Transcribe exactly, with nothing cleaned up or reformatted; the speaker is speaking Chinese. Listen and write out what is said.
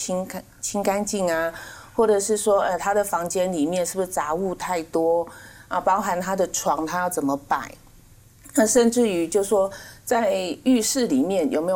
清干清干净啊，或者是说，呃，他的房间里面是不是杂物太多啊？包含他的床，他要怎么摆？那甚至于就说，在浴室里面有没有